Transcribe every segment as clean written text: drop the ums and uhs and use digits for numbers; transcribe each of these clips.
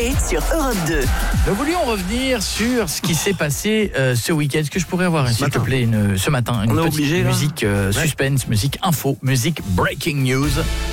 Coé sur Europe 2. Nous voulions revenir sur ce qui s'est passé ce week-end. Est-ce que je pourrais avoir, s'il te plaît, ce matin, une petite musique suspense, musique info, musique breaking news.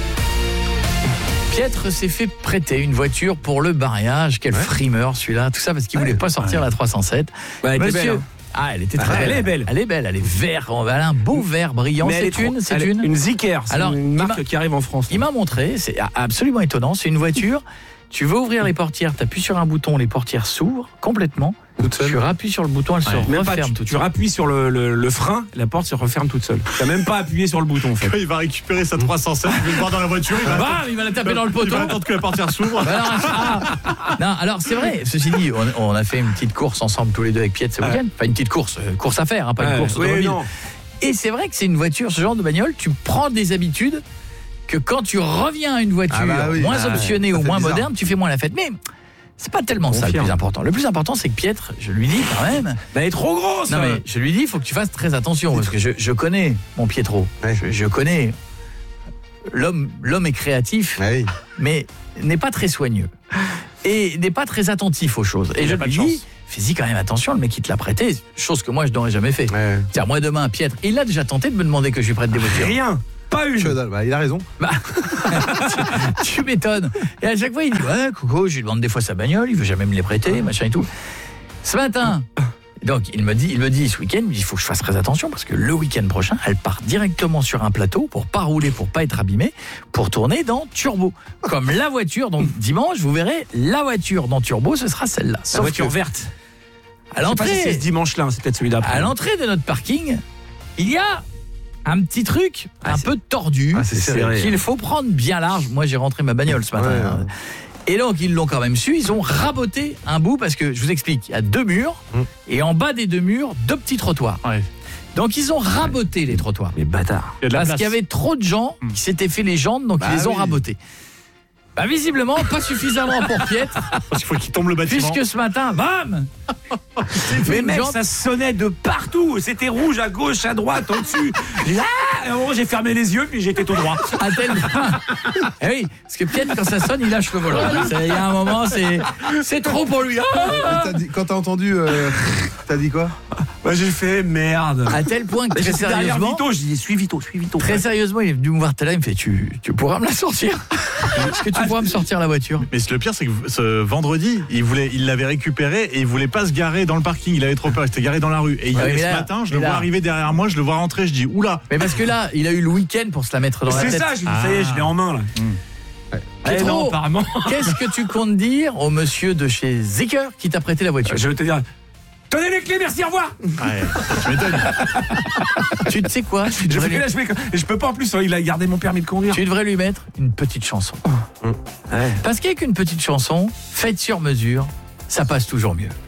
Pietre s'est fait prêter une voiture pour le mariage. Quel frimeur celui-là, tout ça parce qu'il voulait pas sortir la 307. Elle était belle, hein. Ah, elle était très belle. Elle est belle. Elle est belle, elle est vert, elle a un beau vert brillant. Mais C'est une Zeekr, c'est une marque qui arrive en France. Il m'a montré, c'est absolument étonnant, c'est une voiture, tu veux ouvrir les portières, tu appuies sur un bouton, les portières s'ouvrent complètement. Tu rappuies sur le bouton, elle se referme toute seule. Tu rappuies sur le frein, la porte se referme toute seule. Tu n'as même pas appuyé sur le bouton en fait. Il va récupérer sa 307, il va le voir dans la voiture, il va la taper dans le poteau. Il va attendre que la portière s'ouvre. Non, alors c'est vrai, ceci dit, on a fait une petite course ensemble tous les deux avec Piet ce week-end. Enfin une petite course à faire, pas une course automobile. Et c'est vrai que c'est une voiture, ce genre de bagnole, tu prends des habitudes que quand tu reviens à une voiture moins optionnée ou moins moderne, tu fais moins la fête. Mais c'est pas tellement ça le plus important. Le plus important, c'est que Pietre, je lui dis quand même... Elle est trop grosse. Non mais je lui dis, il faut que tu fasses très attention, parce que je connais mon Pietro. Je connais... L'homme est créatif, mais n'est pas très soigneux. Et n'est pas très attentif aux choses. Et je lui dis, fais-y quand même attention, le mec qui te l'a prêté, chose que moi je n'aurais jamais fait. C'est-à-dire, moi demain, Pietre, il a déjà tenté de me demander que je lui prête des voitures. Rien. Pas une. Il a raison. Tu m'étonnes. Et à chaque fois, il dit Coco, je lui demande des fois sa bagnole, il veut jamais me les prêter, machin et tout. Ce matin, donc il me dit ce week-end, il faut que je fasse très attention parce que le week-end prochain, elle part directement sur un plateau pour pas rouler, pour pas être abîmée, pour tourner dans Turbo. Comme la voiture. Donc dimanche, vous verrez la voiture dans Turbo, ce sera celle-là. La voiture verte. À l'entrée, c'est ce dimanche-là, c'est peut-être celui d'après. À l'entrée de notre parking, il y a un petit truc un peu tordu qu'il faut prendre bien large. Moi, j'ai rentré ma bagnole ce matin. Et donc, ils l'ont quand même su. Ils ont raboté un bout parce que, je vous explique, il y a 2 murs et en bas des 2 murs, 2 petits trottoirs. Donc, ils ont raboté les trottoirs. Les bâtards. Parce qu'il y avait trop de gens qui s'étaient fait les jambes, donc ils les ont rabotés. Visiblement, pas suffisamment pour Pietre. Parce qu'il faut qu'il tombe le bâtiment. Puisque ce matin, bam, mais mec, ça sonnait de partout. C'était rouge à gauche, à droite, au-dessus. J'ai fermé les yeux, puis j'étais tout droit. À tel point. Oui, parce que Pietre, quand ça sonne, il lâche le volant. Il y a un moment, c'est trop pour lui. Quand t'as entendu, t'as dit quoi? J'ai fait merde. À tel point que très sérieusement, Vito, je dis suis Vito. Très sérieusement, il est venu me voir tout à l'heure, il me fait tu pourras me la sortir? Est-ce que tu pourras me sortir la voiture? Mais le pire, c'est que ce vendredi, il l'avait récupéré et il voulait pas se garer dans le parking. Il avait trop peur, il s'était garé dans la rue. Et ce matin, je le vois arriver derrière moi, je le vois rentrer, je dis oula. Mais parce que là, il a eu le week-end pour se la mettre dans la tête. C'est ça, je dis ça y est, je l'ai en main là. Pietro, apparemment. Qu'est-ce que tu comptes dire au monsieur de chez Zeekr qui t'a prêté la voiture? Je vais te dire. Tenez les clés, merci, au revoir. Je m'étonne. Tu sais quoi? Je peux pas en plus, il a gardé mon permis de conduire. Tu devrais lui mettre une petite chanson. Parce qu'avec une petite chanson, faite sur mesure, ça passe toujours mieux.